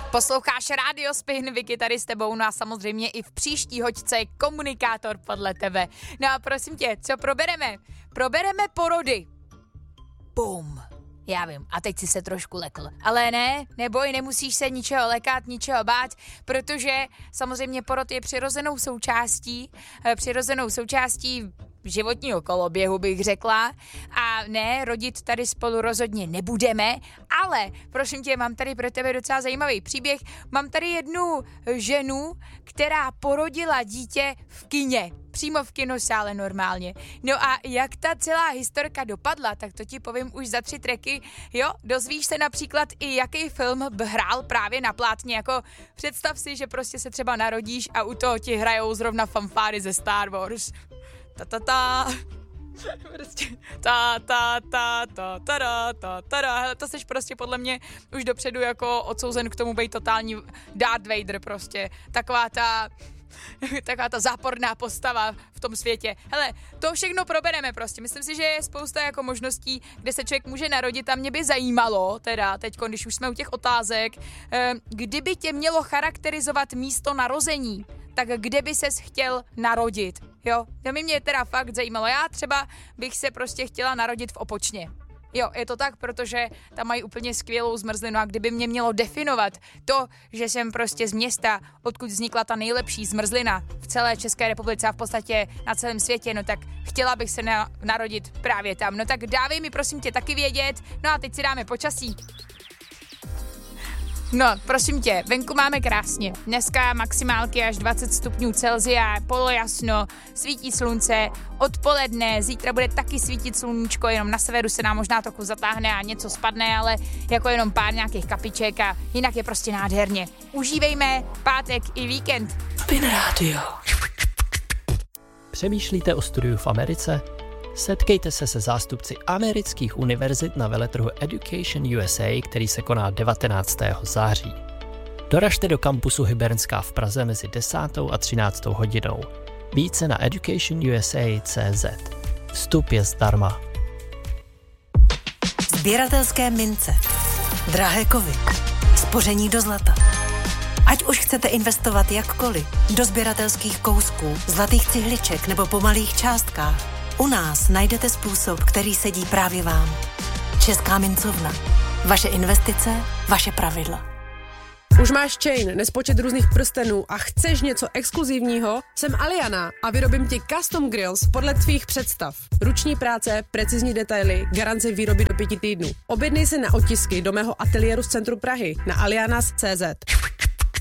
Posloucháš Rádio Spin, Vicky tady s tebou, no a samozřejmě i v příští hoďce komunikátor podle tebe. No a prosím tě, co probereme? Probereme porody. Bum. Já vím, a teď si se trošku lekl. Ale ne, neboj, nemusíš se ničeho lekat, ničeho bát, protože samozřejmě porod je přirozenou součástí životního koloběhu, bych řekla. A ne, rodit tady spolu rozhodně nebudeme, ale prosím tě, mám tady pro tebe docela zajímavý příběh. Mám tady jednu ženu, která porodila dítě v kině. Přímo v kinosále normálně. No a jak ta celá historka dopadla, tak to ti povím už za 3 tracky. Jo, dozvíš se například i jaký film hrál právě na plátně, jako představ si, že prostě se třeba narodíš a u toho ti hrajou zrovna fanfáry ze Star Wars. Prostě Hele, to seš prostě podle mě už dopředu jako odsouzen k tomu být totální Darth Vader prostě. Taková ta záporná postava v tom světě. Hele, to všechno probereme prostě. Myslím si, že je spousta jako možností, kde se člověk může narodit a mě by zajímalo, teda teď, když už jsme u těch otázek, kdyby tě mělo charakterizovat místo narození, tak kde by ses chtěl narodit, jo? To by mě teda fakt zajímalo. Já třeba bych se prostě chtěla narodit v Opočně. Jo, je to tak, protože tam mají úplně skvělou zmrzlinu a kdyby mě mělo definovat to, že jsem prostě z města, odkud vznikla ta nejlepší zmrzlina v celé České republice a v podstatě na celém světě, no tak chtěla bych se narodit právě tam. No tak dávej mi prosím tě taky vědět, no a teď si dáme počasí. No, prosím tě, venku máme krásně. Dneska maximálky až 20 stupňů Celsia, polojasno, svítí slunce, odpoledne, zítra bude taky svítit sluníčko, jenom na severu se nám možná trochu zatáhne a něco spadne, ale jako jenom pár nějakých kapiček a jinak je prostě nádherně. Užívejme pátek i víkend. Spin Radio. Přemýšlíte o studiu v Americe? Setkejte se se zástupci amerických univerzit na veletrhu Education USA, který se koná 19. září. Doražte do kampusu Hybernská v Praze mezi 10. a 13. hodinou. Více na educationusa.cz. Vstup je zdarma. Sběratelské mince, drahé kovy, spoření do zlata. Ať už chcete investovat jakkoliv, do sběratelských kousků, zlatých cihliček nebo po malých částkách, u nás najdete způsob, který sedí právě vám. Česká mincovna. Vaše investice, vaše pravidla. Už máš chain, nespočet různých prstenů a chceš něco exkluzivního? Jsem Aliana a vyrobím ti custom grills podle tvých představ. Ruční práce, precizní detaily, garance výroby do 5 týdnů. Objednej se na otisky do mého ateliéru z centru Prahy na alianas.cz.